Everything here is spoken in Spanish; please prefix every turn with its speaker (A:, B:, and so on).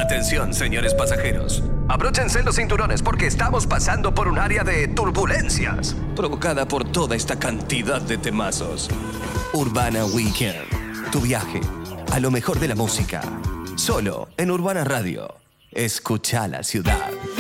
A: Atención, señores pasajeros. Abróchense los cinturones porque estamos pasando por un área de turbulencias provocada por toda esta cantidad de temazos. Urbana Weekend. Tu viaje a lo mejor de la música. Solo en Urbana Radio. Escucha la ciudad.